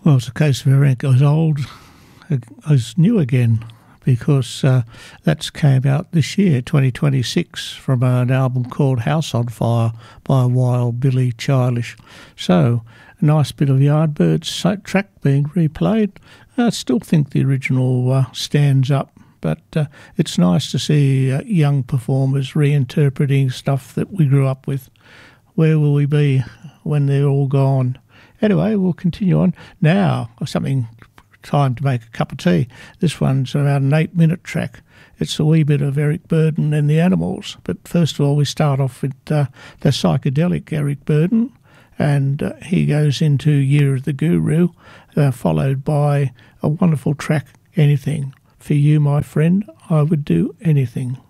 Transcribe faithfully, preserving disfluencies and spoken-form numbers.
Well, it's a case of Eric goes old, as new again, because uh, that's came out this year, twenty twenty-six, from an album called House on Fire by Wild Billy Childish. So, a nice bit of Yardbirds track being replayed. I still think the original uh, stands up, but uh, it's nice to see uh, young performers reinterpreting stuff that we grew up with. Where will we be when they're all gone? Anyway, we'll continue on. Now, something, time to make a cup of tea. This one's about an eight-minute track. It's a wee bit of Eric Burdon and the Animals. But first of all, we start off with uh, the psychedelic Eric Burdon, and uh, he goes into Year of the Guru, uh, followed by a wonderful track, Anything. For you, my friend, I would do anything.